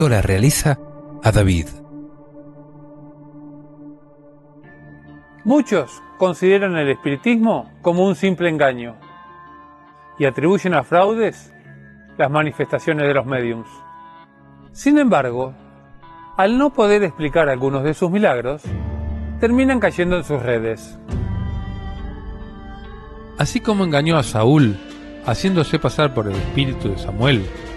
la realiza a David. Muchos consideran el espiritismo como un simple engaño y atribuyen a fraudes las manifestaciones de los médiums. Sin embargo, al no poder explicar algunos de sus milagros, terminan cayendo en sus redes. Así como engañó a Saúl, haciéndose pasar por el espíritu de Samuel,